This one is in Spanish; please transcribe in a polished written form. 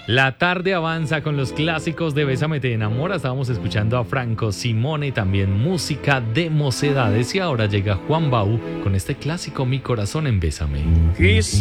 La tarde avanza con los clásicos de Bésame te enamora. Estábamos escuchando a Franco Simone, también música de Mocedades. Y ahora llega Juan Bau con este clásico Mi corazón en Bésame.